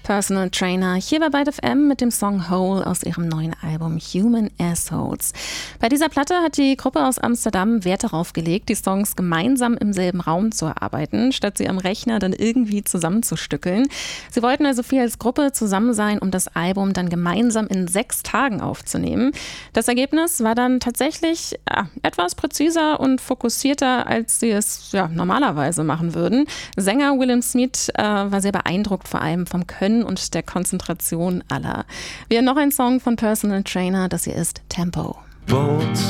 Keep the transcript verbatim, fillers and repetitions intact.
Personal Trainer hier bei Byte F M mit dem Song Hole aus ihrem neuen Album Human Assholes. Bei dieser Platte hat die Gruppe aus Amsterdam Wert darauf gelegt, die Songs gemeinsam im selben Raum zu erarbeiten, statt sie am Rechner dann irgendwie zusammenzustückeln. Sie wollten also viel als Gruppe zusammen sein, um das Album dann gemeinsam in sechs Tagen aufzunehmen. Das Ergebnis war dann tatsächlich ja, etwas präziser und fokussierter, als sie es ja, normalerweise machen würden. Sänger Willem Smith äh, war sehr beeindruckt, vor allem vom Können und der Konzentration aller. Wir haben noch einen Song von Personal Trainer, das hier ist Tempo.